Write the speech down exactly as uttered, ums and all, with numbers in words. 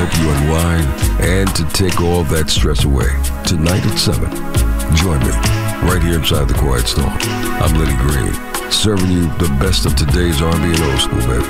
help you unwind and to take all that stress away. Tonight at seven, join me right here inside the Quiet Storm. I'm Lenny Green, serving you the best of today's R and B and old school, baby.